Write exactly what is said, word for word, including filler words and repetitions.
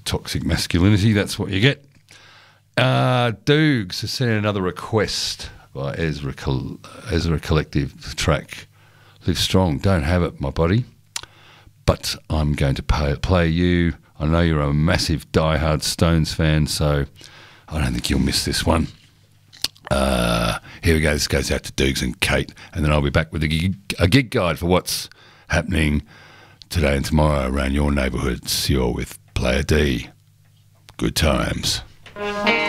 toxic masculinity. That's what you get. Uh, Doogs has sent another request by Ezra, Col- Ezra Collective track. Live Strong. Don't have it, my buddy. But I'm going to pay, play you. I know you're a massive diehard Stones fan, so I don't think you'll miss this one. Uh, here we go. This goes out to Doogs and Kate, and then I'll be back with a gig, a gig guide for what's happening today and tomorrow around your neighbourhoods. You're with Player D. Good times.